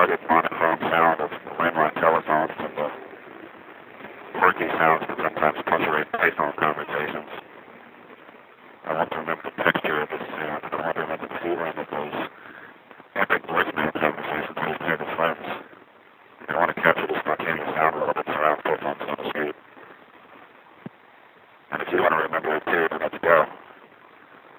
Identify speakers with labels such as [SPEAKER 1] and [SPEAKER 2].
[SPEAKER 1] distorted monochrome sound of landline telephones and the murky sounds